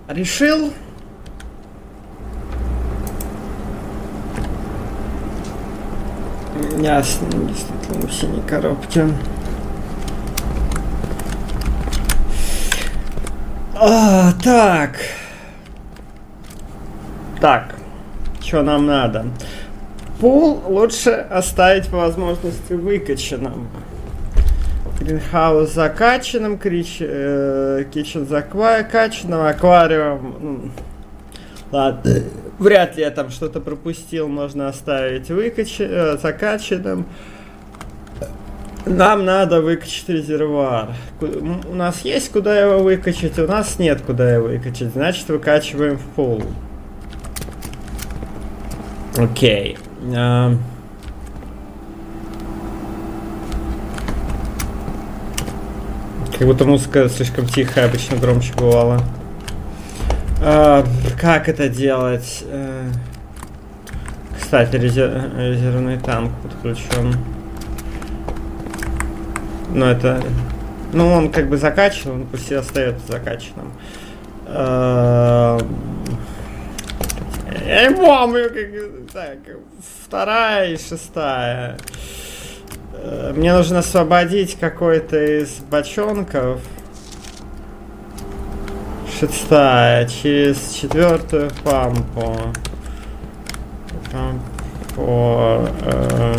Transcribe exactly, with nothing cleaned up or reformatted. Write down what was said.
решил. Ясно, действительно, в синей коробке. А, так. Так. Что нам надо? Пул лучше оставить по возможности выкачанным. Гринхаус закачанным, крич, э, кичен закачанным, аквариум. Ну, ладно, вряд ли я там что-то пропустил, можно оставить выкач... э, закачанным. Нам надо выкачать резервуар. У нас есть куда его выкачать, у нас нет куда его выкачать, значит выкачиваем в пул. Окей. Uh, как будто музыка слишком тихая, обычно громче бывало. Uh, как это делать? Uh, кстати, резер- резервный танк подключен. Но это... Ну, он как бы закачан, он пусть и остается закачанным. Uh, Я не помню, как... Так, вторая и шестая. Мне нужно освободить какой-то из бочонков. Шестая. Через четвертую пампу. Пампу... Э,